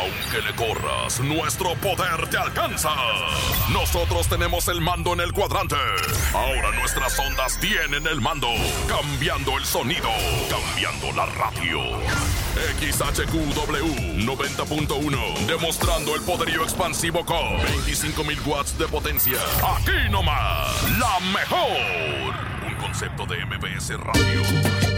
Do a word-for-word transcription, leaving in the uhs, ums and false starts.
Aunque le corras, nuestro poder te alcanza. Nosotros tenemos el mando en el cuadrante. Ahora nuestras ondas tienen el mando. Cambiando el sonido. Cambiando la radio. X H Q W noventa punto uno. Demostrando el poderío expansivo con veinticinco mil watts de potencia. Aquí nomás, la mejor. Un concepto de M B S Radio.